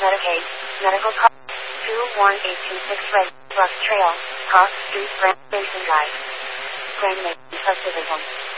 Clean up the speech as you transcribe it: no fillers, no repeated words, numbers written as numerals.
Medicaid, Medical Cost, 218226 Red Bluff Trail, Cross Street, Grand Basin Drive, Grand Mason Subdivision.